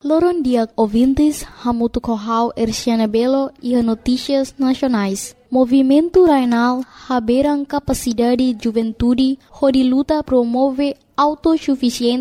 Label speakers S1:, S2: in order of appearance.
S1: Loron dia ouvintes, hamutu kohau Erciana Belo e notícias nacionais. Movimento Rainal haberam capacidade juventude, hodi luta promove autossuficiente